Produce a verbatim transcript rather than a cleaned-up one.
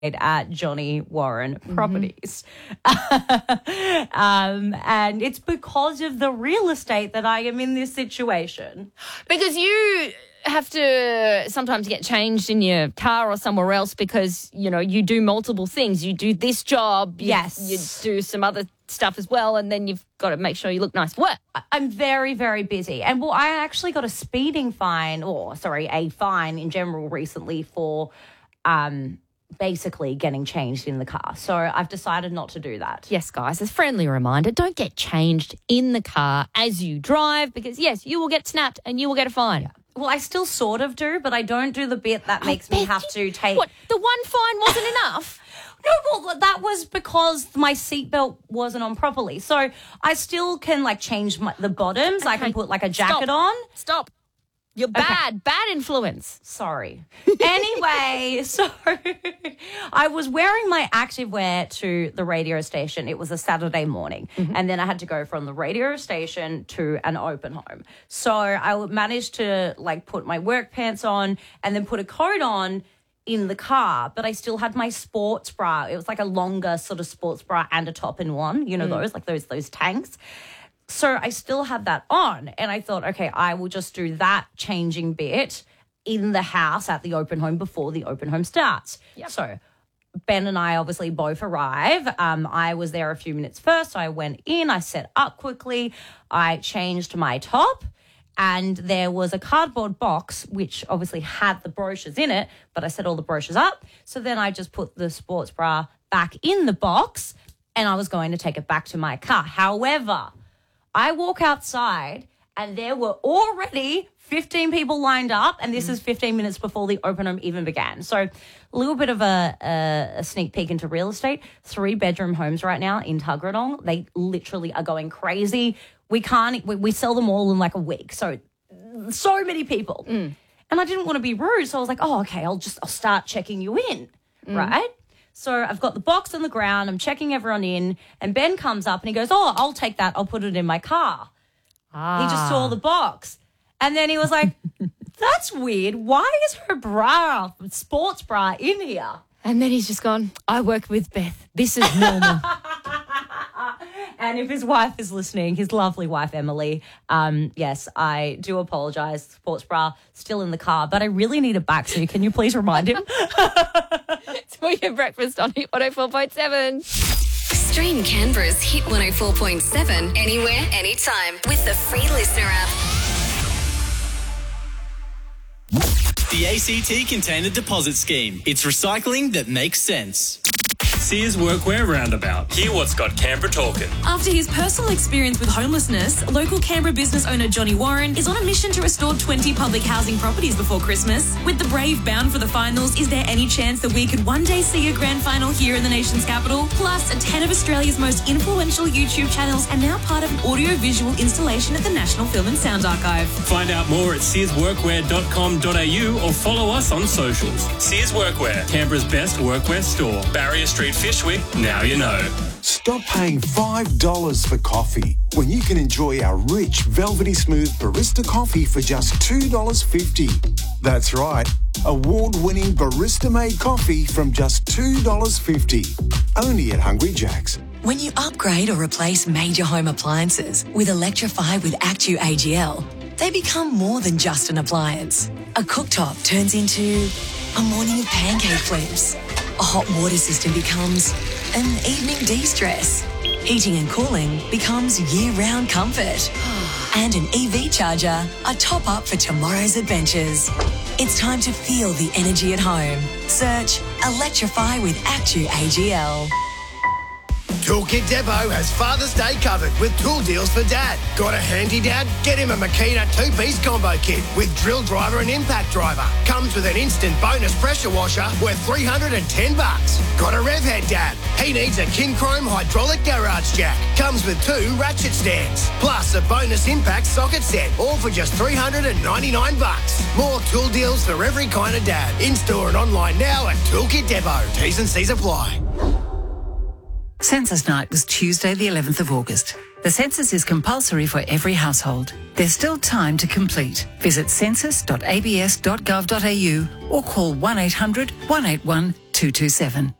at Johnny Warren Properties. Mm-hmm. um, and it's because of the real estate that I am in this situation. Because you have to sometimes get changed in your car or somewhere else because, you know, you do multiple things. You do this job. You, yes. You do some other stuff as well, and then you've got to make sure you look nice for work. I'm very, very busy. And, well, I actually got a speeding fine, or, sorry, a fine in general recently for um, basically getting changed in the car. So I've decided not to do that. Yes, guys, as a friendly reminder, don't get changed in the car as you drive because, yes, you will get snapped and you will get a fine. Yeah. Well, I still sort of do, but I don't do the bit that makes me have to take... What, the one fine wasn't enough? No, well, that was because my seatbelt wasn't on properly. So I still can, like, change my, the bottoms. Okay. I can put, like, a jacket Stop. on. Stop. You're bad. Okay. Bad influence. Sorry. Anyway, so I was wearing my activewear to the radio station. It was a Saturday morning. Mm-hmm. And then I had to go from the radio station to an open home. So I managed to, like, put my work pants on and then put a coat on in the car, but I still had my sports bra. It was like a longer sort of sports bra and a top in one, you know, mm. those, like those, those tanks. So I still had that on, and I thought, okay, I will just do that changing bit in the house at the open home before the open home starts. Yep. So Ben and I obviously both arrive. Um, I was there a few minutes first. So I went in, I set up quickly, I changed my top, and there was a cardboard box which obviously had the brochures in it, but I set all the brochures up. So then I just put the sports bra back in the box, and I was going to take it back to my car. However, I walk outside and there were already fifteen people lined up, and this mm. is fifteen minutes before the open home even began. So a little bit of a, a, a sneak peek into real estate. Three bedroom homes right now in Tuggeranong. They literally are going crazy. We can't, we, we sell them all in like a week. So, so many people. Mm. And I didn't want to be rude. So I was like, oh, okay, I'll just, I'll start checking you in, mm. right? So I've got the box on the ground. I'm checking everyone in. And Ben comes up and he goes, oh, I'll take that. I'll put it in my car. Ah. He just saw the box. And then he was like, that's weird. Why is her bra, sports bra, in here? And then he's just gone, I work with Beth. This is normal. And if his wife is listening, his lovely wife, Emily, um, yes, I do apologise. Sports bra still in the car, but I really need it back. So can you please remind him? It's Weekend Breakfast on Hit one oh four point seven. Stream Canberra's Hit one oh four point seven anywhere, anytime with the free Listener app. The A C T Container Deposit Scheme. It's recycling that makes sense. Sears Workwear Roundabout. Hear what's got Canberra talking. After his personal experience with homelessness, local Canberra business owner Johnny Warren is on a mission to restore twenty public housing properties before Christmas. With the Brave bound for the finals, is there any chance that we could one day see a grand final here in the nation's capital? Plus, ten of Australia's most influential YouTube channels are now part of an audio-visual installation at the National Film and Sound Archive. Find out more at sears workwear dot com dot a u or follow us on socials. Sears Workwear, Canberra's best workwear store. Barrier Street, Fishwick, now you know. Stop paying five dollars for coffee when you can enjoy our rich, velvety smooth barista coffee for just two dollars fifty. That's right, award-winning barista-made coffee from just two dollars fifty. Only at Hungry Jack's. When you upgrade or replace major home appliances with Electrify with Actu A G L, they become more than just an appliance. A cooktop turns into a morning of pancake flips. A hot water system becomes an evening de-stress. Heating and cooling becomes year-round comfort. And an E V charger, a top-up for tomorrow's adventures. It's time to feel the energy at home. Search Electrify with Actu A G L. Toolkit Depot has Father's Day covered with tool deals for Dad. Got a handy dad? Get him a Makita two-piece combo kit with drill driver and impact driver. Comes with an instant bonus pressure washer worth three hundred ten bucks. Got a rev head dad? He needs a Kinchrome hydraulic garage jack. Comes with two ratchet stands. Plus a bonus impact socket set, all for just three hundred ninety-nine bucks. More tool deals for every kind of dad. In-store and online now at Toolkit Depot. T's and C's apply. Census Night was Tuesday, the eleventh of August. The census is compulsory for every household. There's still time to complete. Visit census dot a b s dot gov dot a u or call one eight hundred, one eight one, two two seven.